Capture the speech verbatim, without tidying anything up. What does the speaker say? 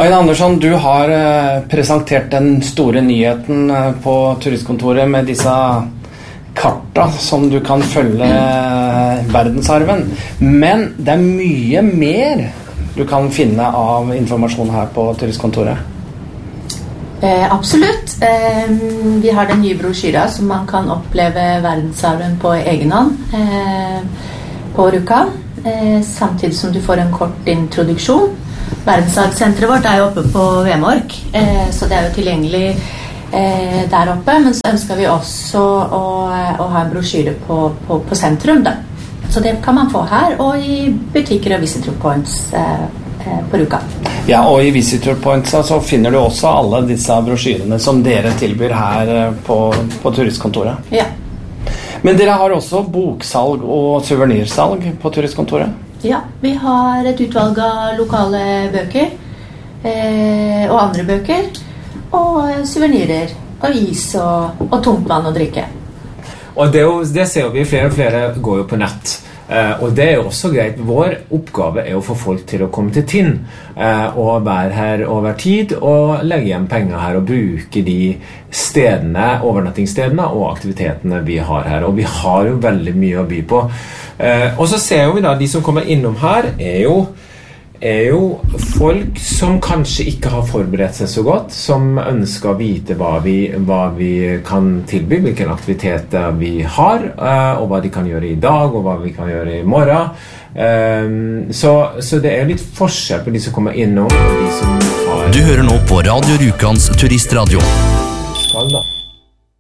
Øyvind Andersson, du har presentert den store nyheten på turistkontoret med disse karta som du kan følge verdensarven. Men det er mye mer du kan finne av informasjon her på turistkontoret. Eh, absolutt. Eh, vi har den nye brosjyra som man kan oppleve verdensarven på egen hånd eh, på Rjukan. Eh, samtidig som du får en kort introduksjon. Verdensarvsenteret vårt er jo oppe på Vemork, eh, så det er jo tilgjengelig eh, der oppe. Men så ønsker vi også å, å ha en brosjyre på, på, på sentrum da. Så det kan man få her, og i butikker og visitor points eh, eh, på Rjukan. Ja, og i visitor points så finner du også alle disse brosjyrene som dere tilbyr her på, på turistkontoret. Ja. Men dere har også boksalg og souvenirsalg på turistkontoret? Ja, vi har et utvalg av lokale bøker eh, og andre bøker, og souvenirer, og is og, og tungtvann og drikke. Og det, jo, det ser vi, flere og flere går jo på nett. Eh, og det er jo også greit. Vår oppgave er å få folk til å komme til Tinn eh, og være her over tid og legge igjen penger her og bruke de stedene, overnattingsstedene og aktivitetene vi har her. Og vi har jo veldig mye å by på. Eh, og så ser vi da, de som kommer innom her er jo, er jo folk som kanskje ikke har forberedt seg så godt, som ønsker å vite hva vi, hva vi kan tilby, hvilke aktiviteter vi har, eh, og hva de kan gjøre i dag, og hva vi kan gjøre i morgen. Eh, så, så det er litt forskjell på de som kommer innom og de som har... Du hører nå på Radio Rjukans Turistradio.